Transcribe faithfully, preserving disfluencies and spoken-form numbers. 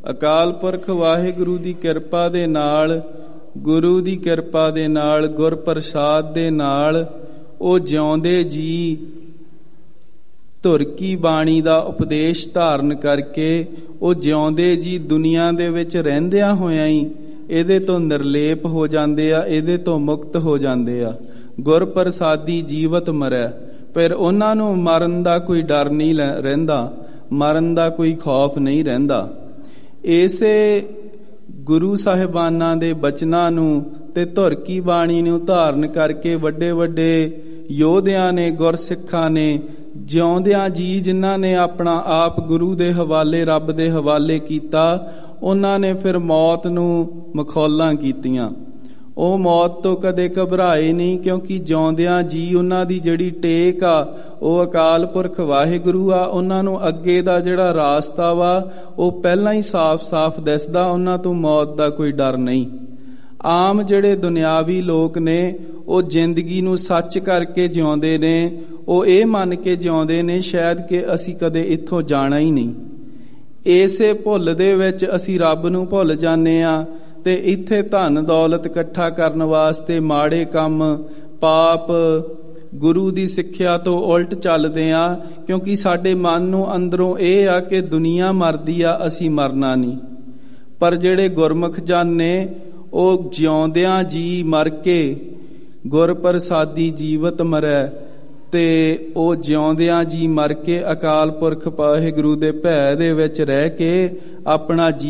ਅਕਾਲ ਪੁਰਖ ਵਾਹਿਗੁਰੂ ਦੀ ਕਿਰਪਾ ਦੇ ਨਾਲ, ਗੁਰੂ ਦੀ ਕਿਰਪਾ ਦੇ ਨਾਲ, ਗੁਰ ਪ੍ਰਸਾਦ ਦੇ ਨਾਲ ਉਹ ਜਿਉਂਦੇ ਜੀ ਧੁਰ ਕੀ ਬਾਣੀ ਦਾ ਉਪਦੇਸ਼ ਧਾਰਨ ਕਰਕੇ ਉਹ ਜਿਉਂਦੇ ਜੀ ਦੁਨੀਆ ਦੇ ਵਿੱਚ ਰਹਿੰਦਿਆਂ ਹੋਇਆਂ ਹੀ ਇਹਦੇ ਤੋਂ ਨਿਰਲੇਪ ਹੋ ਜਾਂਦੇ ਆ, ਇਹਦੇ ਤੋਂ ਮੁਕਤ ਹੋ ਜਾਂਦੇ ਆ। ਗੁਰ ਪ੍ਰਸਾਦੀ ਜੀਵਤ ਮਰੈ, ਫਿਰ ਉਹਨਾਂ ਨੂੰ ਮਰਨ ਦਾ ਕੋਈ ਡਰ ਨਹੀਂ ਰਹਿੰਦਾ, ਮਰਨ ਦਾ ਕੋਈ ਖੌਫ ਨਹੀਂ ਰਹਿੰਦਾ। ਇਸੇ ਗੁਰੂ ਸਾਹਿਬਾਨਾਂ ਦੇ ਬਚਨਾਂ ਨੂੰ ਤੇ ਧੁਰ ਕੀ ਬਾਣੀ ਨੂੰ ਧਾਰਨ ਕਰਕੇ ਵੱਡੇ ਵੱਡੇ ਯੋਧਿਆਂ ਨੇ, ਗੁਰਸਿੱਖਾਂ ਨੇ, ਜਿਉਂਦਿਆਂ ਜੀ ਜਿਨ੍ਹਾਂ ਨੇ ਆਪਣਾ ਆਪ ਗੁਰੂ ਦੇ ਹਵਾਲੇ, ਰੱਬ ਦੇ ਹਵਾਲੇ ਕੀਤਾ, ਉਹਨਾਂ ਨੇ ਫਿਰ ਮੌਤ ਨੂੰ ਮਖੌਲਾਂ ਕੀਤੀਆਂ। ਉਹ ਮੌਤ ਤੋਂ ਕਦੇ ਘਬਰਾਏ ਨਹੀਂ, ਕਿਉਂਕਿ ਜਿਉਂਦਿਆਂ ਜੀ ਉਹਨਾਂ ਦੀ ਜਿਹੜੀ ਟੇਕ ਆ ਉਹ ਅਕਾਲ ਪੁਰਖ ਵਾਹਿਗੁਰੂ ਆ। ਉਹਨਾਂ ਨੂੰ ਅੱਗੇ ਦਾ ਜਿਹੜਾ ਰਾਸਤਾ ਵਾ ਉਹ ਪਹਿਲਾਂ ਹੀ ਸਾਫ਼-ਸਾਫ਼ ਦਿਸਦਾ, ਉਹਨਾਂ ਤੋਂ ਮੌਤ ਦਾ ਕੋਈ ਡਰ ਨਹੀਂ। ਆਮ ਜਿਹੜੇ ਦੁਨਿਆਵੀ ਲੋਕ ਨੇ ਉਹ ਜ਼ਿੰਦਗੀ ਨੂੰ ਸੱਚ ਕਰਕੇ ਜਿਉਂਦੇ ਨੇ, ਉਹ ਇਹ ਮੰਨ ਕੇ ਜਿਉਂਦੇ ਨੇ ਸ਼ਾਇਦ ਕਿ ਅਸੀਂ ਕਦੇ ਇੱਥੋਂ ਜਾਣਾ ਹੀ ਨਹੀਂ। ਇਸੇ ਭੁੱਲ ਦੇ ਵਿੱਚ ਅਸੀਂ ਰੱਬ ਨੂੰ ਭੁੱਲ ਜਾਂਦੇ ਆ ਤੇ ਇੱਥੇ ਧਨ ਦੌਲਤ ਇਕੱਠਾ ਕਰਨ ਵਾਸਤੇ ਮਾੜੇ ਕੰਮ, ਪਾਪ, ਗੁਰੂ ਦੀ ਸਿੱਖਿਆ ਤੋਂ ਉਲਟ ਚੱਲਦੇ ਆ, ਕਿਉਂਕਿ ਸਾਡੇ ਮਨ ਨੂੰ ਅੰਦਰੋਂ ਇਹ ਆ ਕਿ ਦੁਨੀਆ ਮਰਦੀ ਆ, ਅਸੀਂ ਮਰਨਾ ਨਹੀਂ। ਪਰ ਜਿਹੜੇ ਗੁਰਮੁਖ ਜਨ ਨੇ ਉਹ ਜਿਉਂਦਿਆਂ ਜੀ ਮਰ ਕੇ ਗੁਰ ਪ੍ਰਸਾਦੀ ਜੀਵਤ ਮਰੈ, ਤੇ ਉਹ ਜਿਉਂਦਿਆਂ ਜੀ ਮਰ ਕੇ ਅਕਾਲ ਪੁਰਖ ਵਾਹਿਗੁਰੂ ਦੇ ਭੈ ਦੇ ਵਿੱਚ ਰਹਿ ਕੇ ਆਪਣਾ